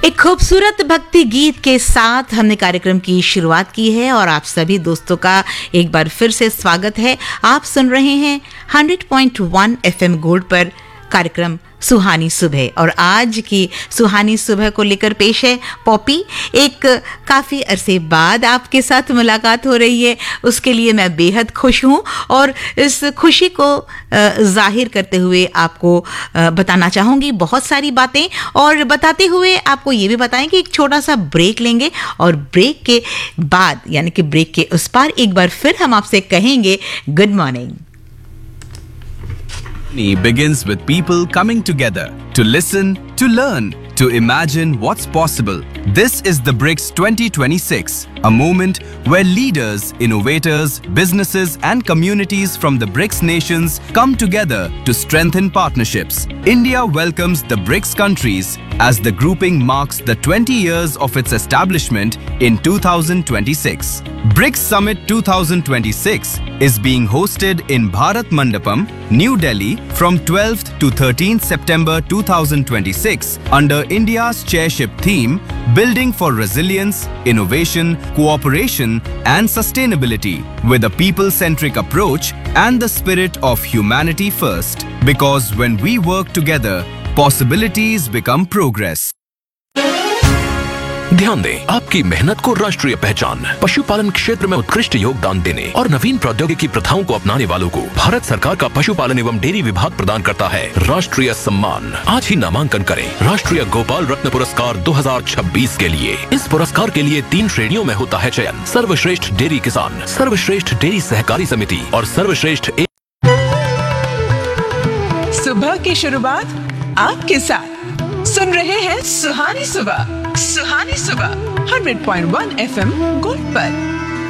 एक खूबसूरत भक्ति गीत के साथ हमने कार्यक्रम की शुरुआत की है और आप सभी दोस्तों का एक बार फिर से स्वागत है। आप सुन रहे हैं 100.1 FM गोल्ड पर कार्यक्रम सुहानी सुबह और आज की सुहानी सुबह को लेकर पेश है पॉपी। एक काफ़ी अरसे बाद आपके साथ मुलाकात हो रही है, उसके लिए मैं बेहद खुश हूँ और इस खुशी को जाहिर करते हुए आपको बताना चाहूँगी बहुत सारी बातें, और बताते हुए आपको ये भी बताएं कि एक छोटा सा ब्रेक लेंगे और ब्रेक के बाद यानी कि ब्रेक के उस पार एक बार फिर हम आपसे कहेंगे good morning. Begins with people coming together to listen, to learn, to imagine what's possible. This is the BRICS 2026, a moment where leaders, innovators, businesses and communities from the BRICS nations come together to strengthen partnerships. India welcomes the BRICS countries as the grouping marks the 20 years of its establishment in 2026. BRICS Summit 2026 is being hosted in Bharat Mandapam, New Delhi from 12th to 13th September 2026 under India's chairship theme Building for Resilience, Innovation, Cooperation and Sustainability with a people-centric approach and the spirit of humanity first. Because when we work together, possibilities become progress. ध्यान दें, आपकी मेहनत को राष्ट्रीय पहचान। पशुपालन क्षेत्र में उत्कृष्ट योगदान देने और नवीन प्रौद्योगिकी प्रथाओं को अपनाने वालों को भारत सरकार का पशुपालन एवं डेयरी विभाग प्रदान करता है राष्ट्रीय सम्मान। आज ही नामांकन करें राष्ट्रीय गोपाल रत्न पुरस्कार 2026 के लिए। इस पुरस्कार के लिए 3 श्रेणियों में होता है चयन: सर्वश्रेष्ठ डेयरी किसान, सर्वश्रेष्ठ डेयरी सहकारी समिति और सर्वश्रेष्ठ। सुबह की शुरुआत आपके साथ सुन रहे हैं सुहानी सुबह 100.1 FM गोल्ड पर।